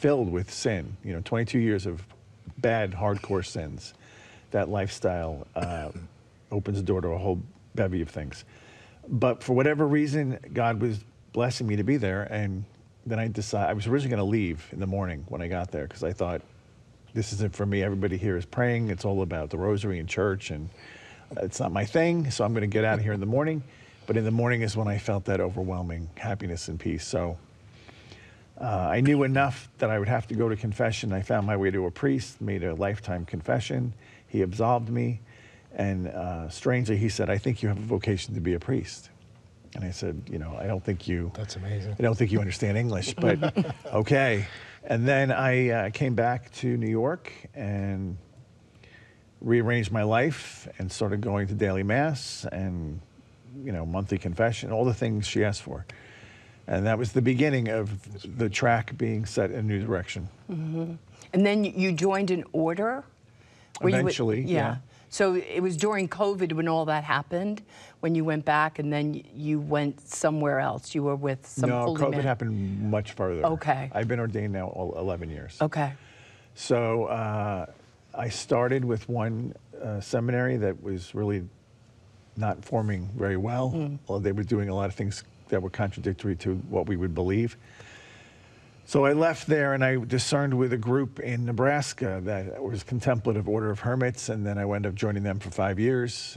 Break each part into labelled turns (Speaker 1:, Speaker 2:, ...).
Speaker 1: filled with sin. 22 years of bad, hardcore sins. That lifestyle opens the door to a whole bevy of things. But for whatever reason, God was blessing me to be there, and then I decided, I was originally going to leave in the morning when I got there, because I thought, this isn't for me. Everybody here is praying. It's all about the rosary and church, and it's not my thing, so I'm going to get out of here in the morning. But in the morning is when I felt that overwhelming happiness and peace. So I knew enough that I would have to go to confession. I found my way to a priest, made a lifetime confession. He absolved me, and strangely, he said, I think you have a vocation to be a priest. And I said, I don't think you...
Speaker 2: That's amazing.
Speaker 1: I don't think you understand English, but okay. And then I came back to New York and rearranged my life and started going to daily mass and, monthly confession, all the things she asked for. And that was the beginning of the track being set in a new direction.
Speaker 3: Mm-hmm. And then you joined an order?
Speaker 1: Eventually, yeah.
Speaker 3: So it was during COVID when all that happened, when you went back, and then you went somewhere else. You were with some holy men.
Speaker 1: No, COVID happened much farther.
Speaker 3: Okay.
Speaker 1: I've been ordained now 11 years.
Speaker 3: Okay.
Speaker 1: So I started with one seminary that was really not forming very well. Well, they were doing a lot of things that were contradictory to what we would believe. So I left there, and I discerned with a group in Nebraska that was Contemplative Order of Hermits, and then I wound up joining them for 5 years,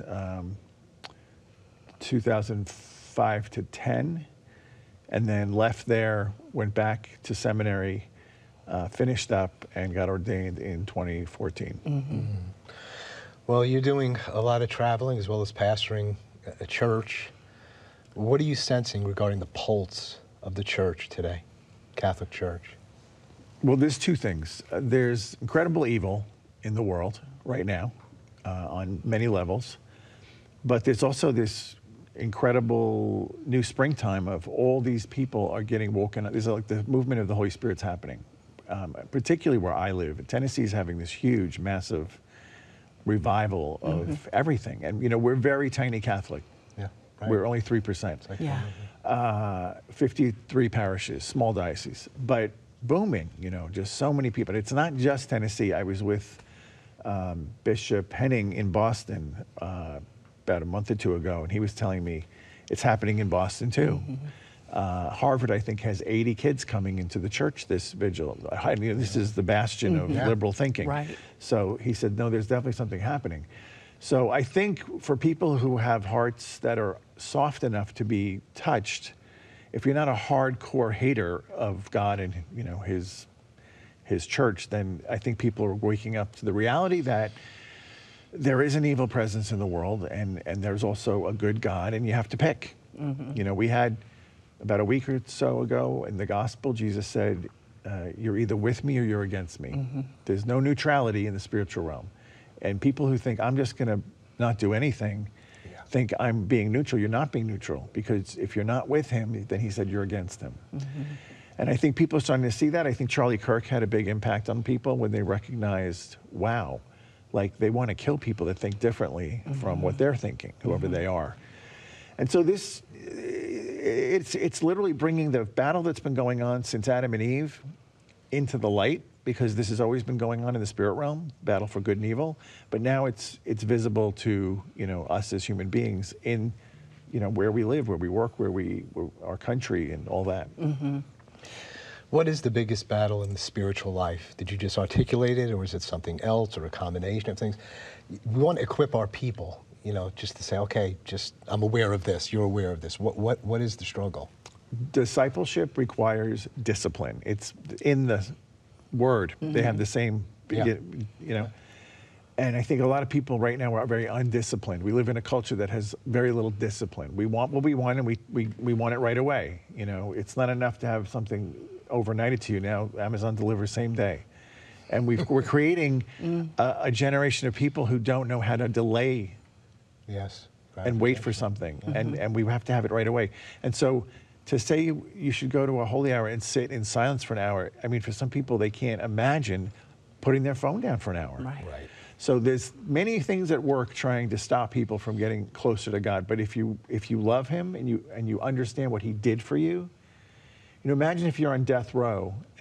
Speaker 1: 2005 to 10, and then left there, went back to seminary, finished up, and got ordained in 2014.
Speaker 3: Mm-hmm.
Speaker 2: Well, you're doing a lot of traveling as well as pastoring a church. What are you sensing regarding the pulse of the church today, Catholic Church?
Speaker 1: Well, there's two things. There's incredible evil in the world right now on many levels, but there's also this incredible new springtime of all these people are getting woken up. There's like the movement of the Holy Spirit's happening, particularly where I live. Tennessee is having this huge, massive revival of everything. And, we're very tiny Catholic.
Speaker 2: Yeah, right.
Speaker 1: We're only 3%.
Speaker 3: Yeah.
Speaker 1: 53 parishes, small diocese, but booming, just so many people. It's not just Tennessee. I was with Bishop Henning in Boston about a month or two ago, and he was telling me it's happening in Boston too. Harvard, I think, has 80 kids coming into the church this vigil. This is the bastion of liberal thinking.
Speaker 3: Right.
Speaker 1: So he said, no, there's definitely something happening. So I think for people who have hearts that are soft enough to be touched, if you're not a hardcore hater of God and his church, then I think people are waking up to the reality that there is an evil presence in the world, and there's also a good God, and you have to pick. We had about a week or so ago in the gospel, Jesus said, you're either with me or you're against me. There's no neutrality in the spiritual realm. And people who think, I'm just going to not do anything, think I'm being neutral. You're not being neutral, because if you're not with him, then he said you're against him. And I think people are starting to see that. I think Charlie Kirk had a big impact on people when they recognized, wow, like they want to kill people that think differently from what they're thinking, whoever they are. And so this, it's literally bringing the battle that's been going on since Adam and Eve into the light, because this has always been going on in the spirit realm, battle for good and evil. But now it's visible to us as human beings in where we live, where we work, our country, and all that.
Speaker 2: What is the biggest battle in the spiritual life? Did you just articulate it, or is it something else, or a combination of things? We want to equip our people, just to say, okay, I'm aware of this, you're aware of this. What is the struggle?
Speaker 1: Discipleship requires discipline. It's in the word. They have the same, and I think a lot of people right now are very undisciplined. We live in a culture that has very little discipline. We want what we want, and we want it right away. It's not enough to have something overnighted to you. Now Amazon delivers same day. And we're creating a generation of people who don't know how to delay and wait for something. And we have to have it right away. And so to say you should go to a holy hour and sit in silence for an hour, I mean, for some people, they can't imagine putting their phone down for an hour.
Speaker 3: Right.
Speaker 1: So there's many things at work trying to stop people from getting closer to God. But if you love him and you understand what he did for you, imagine if you're on death row